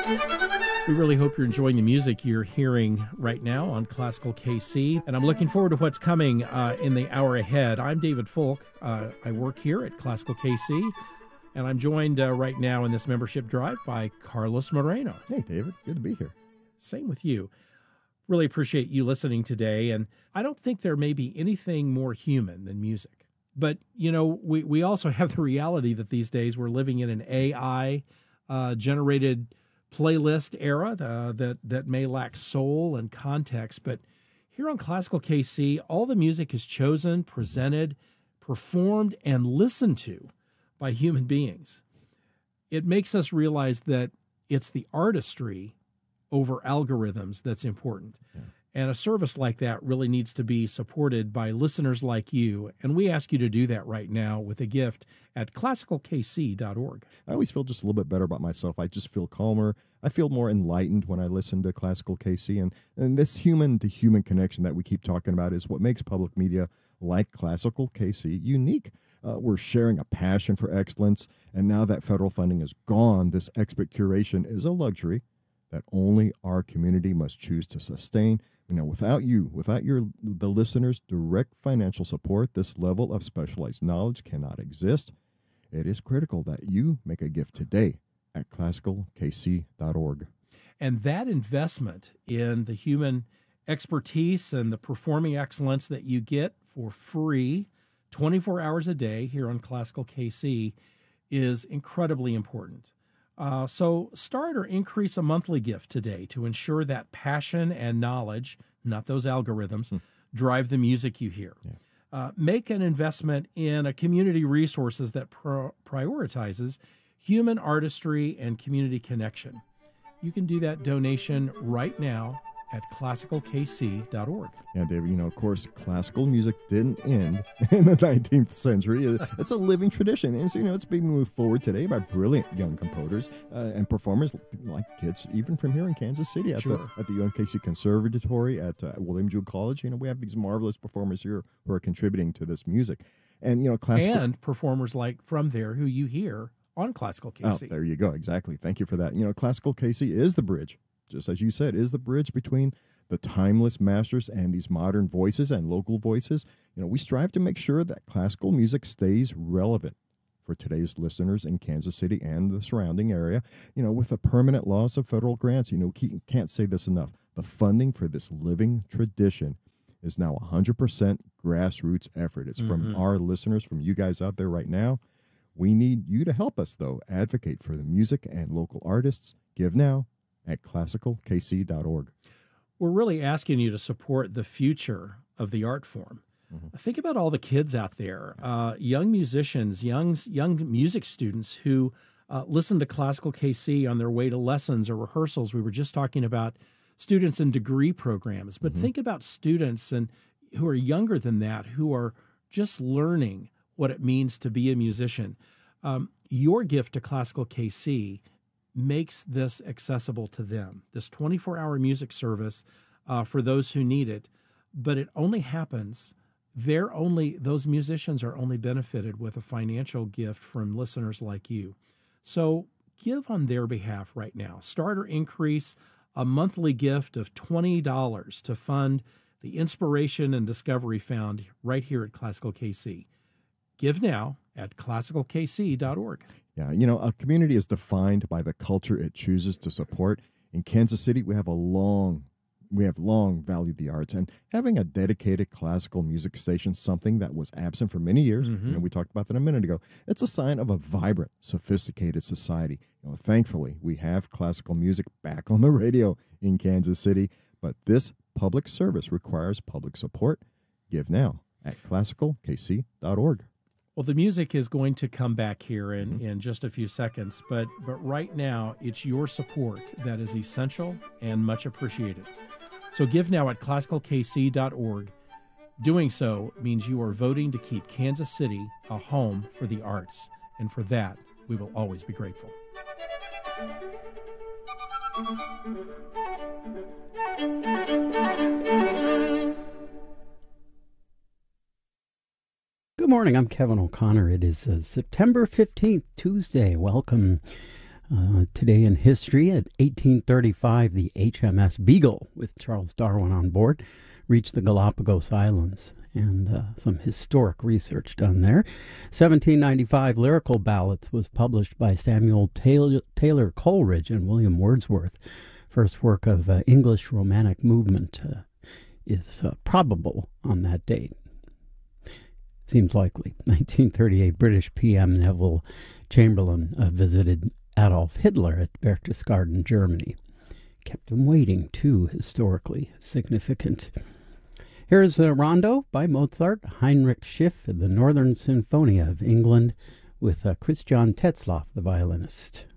We really hope you're enjoying the music you're hearing right now on Classical KC, and I'm looking forward to what's coming in the hour ahead. I'm David Folk. I work here at Classical KC, and I'm joined right now in this membership drive by Carlos Moreno. Hey, David. Good to be here. Same with you. Really appreciate you listening today, and I don't think there may be anything more human than music. But, you know, we also have the reality that these days we're living in an AI-generated playlist era that may lack soul and context. But here on Classical KC, all the music is chosen, presented, performed, and listened to by human beings. It makes us realize that it's the artistry over algorithms that's important. Yeah. And a service like that really needs to be supported by listeners like you. And we ask you to do that right now with a gift at classicalkc.org. I always feel just a little bit better about myself. I just feel calmer. I feel more enlightened when I listen to Classical KC. And this human-to-human connection that we keep talking about is what makes public media like Classical KC unique. We're sharing a passion for excellence. And now that federal funding is gone, this expert curation is a luxury that only our community must choose to sustain. You know, without the listeners' direct financial support, this level of specialized knowledge cannot exist. It is critical that you make a gift today at classicalkc.org. And that investment in the human expertise and the performing excellence that you get for free 24 hours a day here on Classical KC is incredibly important. So start or increase a monthly gift today to ensure that passion and knowledge, not those algorithms, drive the music you hear. Yeah. Make an investment in a community resources that prioritizes human artistry and community connection. You can do that donation right now at classicalkc.org. Yeah, David, you know, of course, classical music didn't end in the 19th century. It's a living tradition. And so, you know, it's being moved forward today by brilliant young composers and performers like kids, even from here in Kansas City at the UMKC Conservatory at William Jewell College. You know, we have these marvelous performers here who are contributing to this music. And, you know, and performers like from there who you hear on Classical KC. Oh, there you go. Exactly. Thank you for that. You know, Classical KC is the bridge, just as you said, is the bridge between the timeless masters and these modern voices and local voices. You know, we strive to make sure that classical music stays relevant for today's listeners in Kansas City and the surrounding area. You know, with the permanent loss of federal grants, you know, we can't say this enough. The funding for this living tradition is now 100% grassroots effort. It's from our listeners, from you guys out there right now. We need you to help us, though. Advocate for the music and local artists. Give now at classicalkc.org. We're really asking you to support the future of the art form. Think about all the kids out there, young musicians, young music students who listen to Classical KC on their way to lessons or rehearsals. We were just talking about students in degree programs, but think about students and who are younger than that, who are just learning what it means to be a musician. Your gift to Classical KC makes this accessible to them, this 24-hour music service for those who need it. But it only happens, those musicians are only benefited with a financial gift from listeners like you. So give on their behalf right now. Start or increase a monthly gift of $20 to fund the inspiration and discovery found right here at Classical KC. Give now at classicalkc.org. Yeah, you know, a community is defined by the culture it chooses to support. In Kansas City, we have long valued the arts, and having a dedicated classical music station, something that was absent for many years, you know, we talked about that a minute ago, it's a sign of a vibrant, sophisticated society. You know, thankfully, we have classical music back on the radio in Kansas City, but this public service requires public support. Give now at classicalkc.org. Well, the music is going to come back here in just a few seconds, but right now, it's your support that is essential and much appreciated. So give now at classicalkc.org. Doing so means you are voting to keep Kansas City a home for the arts, and for that, we will always be grateful. Good morning, I'm Kevin O'Connor. It is September 15th, Tuesday. Welcome. Today in history, in 1835, the HMS Beagle, with Charles Darwin on board, reached the Galapagos Islands, and some historic research done there. 1795, Lyrical Ballads was published by Samuel Taylor Coleridge and William Wordsworth. First work of English Romantic movement is probable on that date. Seems likely. 1938, British PM Neville Chamberlain visited Adolf Hitler at Berchtesgaden, Germany. Kept him waiting, too, historically significant. Here's a rondo by Mozart, Heinrich Schiff, the Northern Sinfonia of England, with Christian Tetzlaff, the violinist.